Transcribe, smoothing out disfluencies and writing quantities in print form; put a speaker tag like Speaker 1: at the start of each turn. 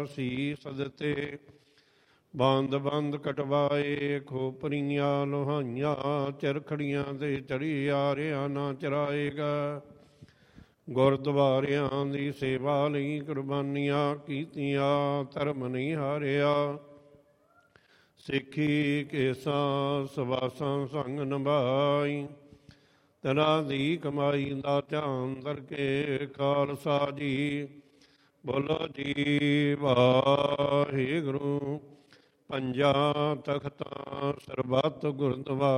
Speaker 1: ਸੀਸ ਦਿੱਤੇ। ਬੰਦ ਬੰਦ ਕਟਵਾਏ ਖੋਪਰੀਆਂ ਲੋਹਾਈਆਂ, ਚਰਖੜੀਆਂ ਤੇ ਚੜੀ ਆਰਿਆਂ ਨਾ ਚਰਾਏਗਾ। ਗੁਰਦੁਆਰਿਆਂ ਦੀ ਸੇਵਾ ਲਈ ਕੁਰਬਾਨੀਆਂ ਕੀਤੀਆਂ, ਧਰਮ ਨਹੀਂ ਹਾਰਿਆ। ਸਿੱਖੀ ਕੇਸਾਂ ਸਵਾਸਾਂ ਸੰਗ ਨਿਭਾਈ, ਤਨਾਂ ਦੀ ਕਮਾਈ ਦਾ ਧਿਆਨ ਕਰਕੇ। ਖਾਲਸਾ ਜੀ ਬੋਲੋ ਜੀ ਵਾਹਿਗੁਰੂ। ਪੰਜਾਂ ਤਖਤਾਂ ਸਰਬੱਤ ਗੁਰਦੁਆਰਾ